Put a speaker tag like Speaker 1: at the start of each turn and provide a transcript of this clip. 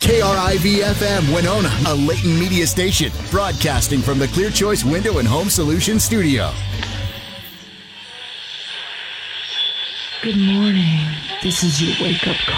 Speaker 1: KRIV-FM Winona, a Layton media station, broadcasting from the Clear Choice Window and Home Solutions studio.
Speaker 2: Good morning. This is your wake-up call.